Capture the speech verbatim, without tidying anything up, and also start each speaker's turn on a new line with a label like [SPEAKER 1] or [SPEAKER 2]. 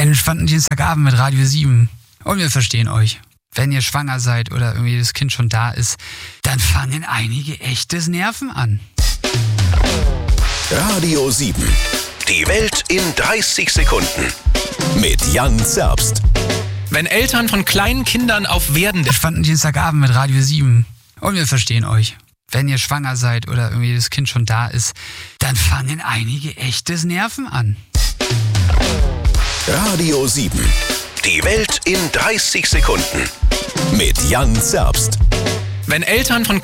[SPEAKER 1] entspannten Dienstagabend mit Radio sieben. Und wir verstehen euch. Wenn ihr schwanger seid oder irgendwie das Kind schon da ist, dann fangen einige echtes Nerven an.
[SPEAKER 2] Radio sieben. Die Welt in dreißig Sekunden. Mit Jan Zerbst.
[SPEAKER 3] Wenn Eltern von kleinen Kindern auf werdende...
[SPEAKER 1] Entspannten Dienstagabend mit Radio sieben. Und wir verstehen euch. Wenn ihr schwanger seid oder irgendwie das Kind schon da ist, dann fangen einige echtes Nerven an.
[SPEAKER 2] Radio sieben. Die Welt in dreißig Sekunden. Mit Jan Zerbst.
[SPEAKER 3] Wenn Eltern von